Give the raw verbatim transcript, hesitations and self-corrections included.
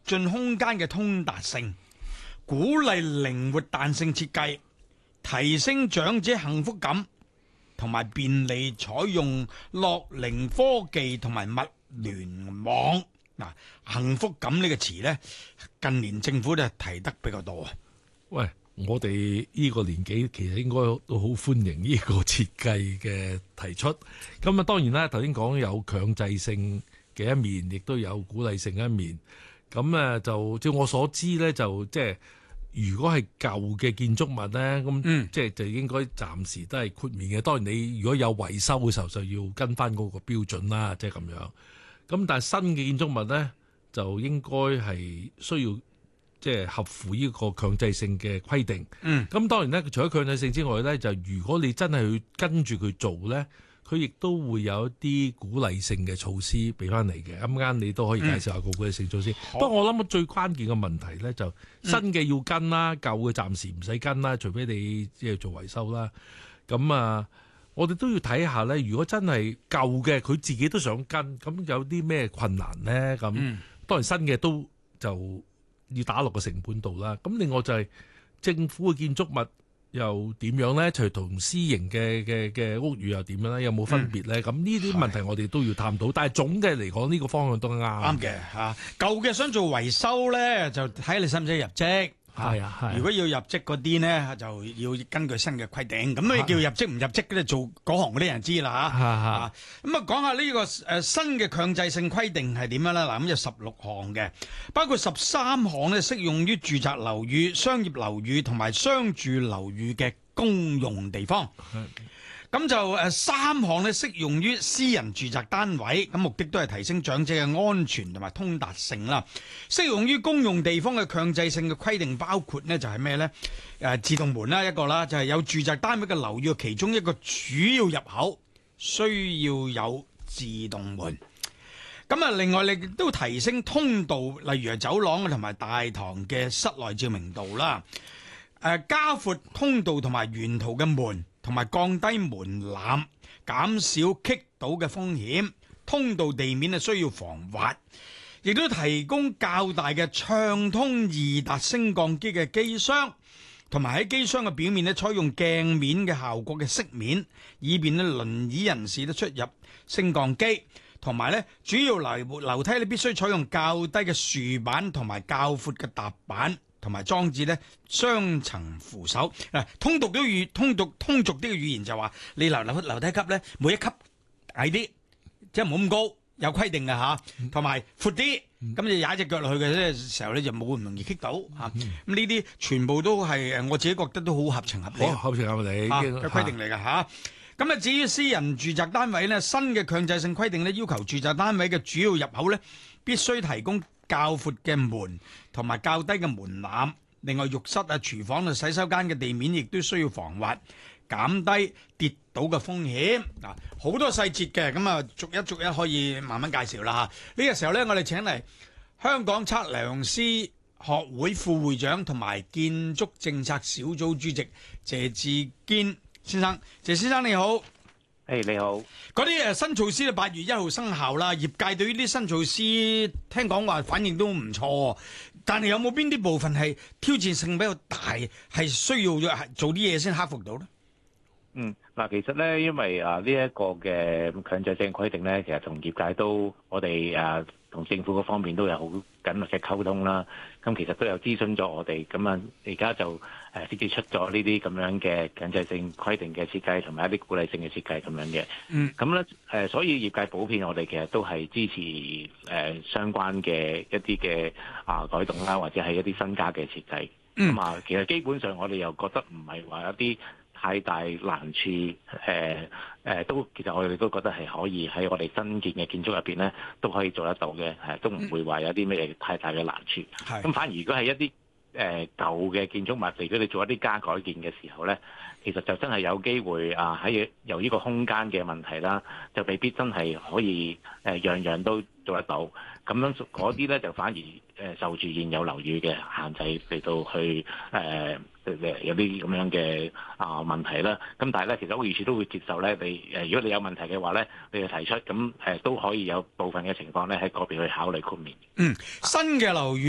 進空間嘅通達性，鼓勵靈活彈性設計，提升長者幸福感，同埋便利採用樂齡科技同埋物聯網。嗱，幸福感呢個詞呢，近年政府咧提得比較多啊。 喂，我哋呢個年紀其實應該都好歡迎呢個設計嘅提出。咁啊，當然啦，頭先講有強制性嘅一面，亦都有鼓勵性嘅一面。咁啊，就照我所知呢，就即係如果係舊嘅建築物呢，咁即係就應該暫時都係豁免嘅。當然你如果有維修嘅時候，就要跟翻嗰個標準啦，即係咁樣。咁但係新嘅建築物呢，就應該係需要即係合乎呢個強制性嘅規定。嗯。咁當然呢，除咗強制性之外呢，就如果你真係去跟住佢做呢，佢亦都會有一啲鼓勵性嘅措施俾翻嚟嘅。啱啱你都可以介紹下個鼓勵性措施。嗯、不過我諗最關鍵嘅問題呢，就新嘅要跟啦，舊嘅暫時唔使跟啦，除非你即係做維修啦。咁啊。我哋都要睇下咧，如果真係舊嘅，佢自己都想跟，咁有啲咩困難咧？咁、嗯、當然新嘅都就要打落個成本度啦。咁另外就係政府嘅建築物又點樣咧？除同私營嘅嘅嘅屋宇又點樣咧？有冇分別咧？咁呢啲問題我哋都要探討。但係總嘅嚟講，呢、呢個方向都啱啱嘅嚇。舊嘅想做維修咧，就睇你使唔使入職。係啊，係。如果要入職嗰啲呢，就要根據新嘅規定。咁你叫入職唔入職咧，做嗰行嗰啲人知啦嚇。咁啊，講下呢個誒新嘅強制性規定係點樣咧？嗱，咁有十六項嘅，包括十三項咧適用於住宅樓宇、商業樓宇同埋商住樓宇嘅公用地方。咁就誒三項咧適用於私人住宅單位，咁目的都係提升長者嘅安全同埋通達性啦。適用於公用地方嘅強制性嘅規定包括呢就係咩呢？誒自動門啦一個啦，就係有住宅單位嘅樓宇其中一個主要入口需要有自動門。咁啊，另外你都提升通道，例如係走廊同埋大堂嘅室內照明度啦。誒加闊通道同埋沿途嘅門。同埋降低門檻，減少棘到嘅風險。通道地面係需要防滑，亦都提供較大嘅暢通易達升降機嘅機箱，同埋喺機箱嘅表面咧採用鏡面嘅效果嘅飾面，以便咧輪椅人士咧出入升降機。同埋咧，主要樓樓梯咧必須採用較低嘅豎板同埋較闊嘅踏板。同埋裝置咧雙層扶手。嗱，通俗啲語，通俗通俗啲嘅語言就話，你樓樓樓梯級咧，每一級矮啲，即係冇咁高，有規定嘅嚇，同埋闊啲，咁你踩隻腳落去嘅咧時候咧就冇咁容易棘到嚇。咁呢啲全部都係誒，我自己覺得都好合情合理， 合情合理嘅規定嚟㗎嚇。咁啊，至於私人住宅單位咧，新嘅強制性規定咧，要求住宅單位嘅主要入口咧必須提供較闊嘅門同埋較低嘅門檻，另外浴室啊、廚房啊、洗手間嘅地面亦都需要防滑，減低跌倒嘅風險。嗱，好多細節嘅，咁啊逐一逐一可以慢慢介紹啦嚇。呢個時候呢，我哋請嚟香港測量師學會副會長同埋建築政策小組主席謝志堅先生。謝先生你好。 誒、hey, 你好， 嗰啲誒新措施咧八月一號生效啦，業界對於啲新措施聽講話反應都唔錯，但係有冇邊啲部分係挑戰性比較大，係需要做啲嘢先克服到呢？ 嗯，嗱，其實咧，因為啊呢一個嘅強制性規定咧，其實同業界都我哋啊同政府嗰方面都有好緊密嘅溝通啦。咁其實都有諮詢咗我哋，咁啊而家就誒先至出咗呢啲咁樣嘅強制性規定嘅設計，同埋一啲鼓勵性嘅設計咁樣嘅。嗯。咁咧誒，所以業界普遍我哋其實都係支持誒、呃、相關嘅一啲嘅啊改動啦，或者係一啲新加嘅設計。嗯。咁啊，其實基本上我哋又覺得唔係話一啲太大難處，誒、呃、誒、呃、都其實我哋都覺得係可以喺我哋新建嘅建築入邊咧都可以做得到嘅，係都唔會話有啲咩太大嘅難處。咁、嗯、反而如果係一啲誒、呃、舊嘅建築物，如果你做一啲加改建嘅時候咧，其實就真係有機會啊喺由呢個空間嘅問題啦，就未必真係可以誒、呃、樣樣都做得到。咁樣嗰啲咧就反而誒受住現有樓宇嘅限制嚟到去誒。呃有啲咁樣嘅啊問題啦，咁但係咧，其實屋宇署都會接受咧。你誒，如果你有問題嘅話咧，你就提出，咁誒都可以有部分嘅情況咧喺嗰邊去考慮豁免。 嗯，新嘅樓宇。